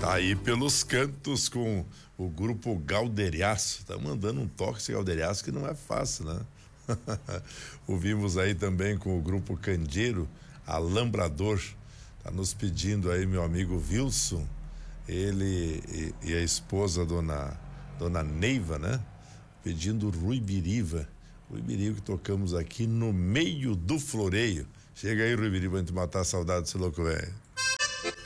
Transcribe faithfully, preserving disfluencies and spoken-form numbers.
Tá aí pelos cantos com o grupo Galderiaço. Tá mandando um toque esse Galderiaço que não é fácil, né? Ouvimos aí também com o grupo Candeeiro, Alambrador. Tá nos pedindo aí meu amigo Wilson, ele e, e a esposa dona, dona Neiva, né? Pedindo Ruibiriva. Ruibiriva que tocamos aqui no meio do floreio. Chega aí, Ruibiriva, pra gente matar a saudade desse louco velho.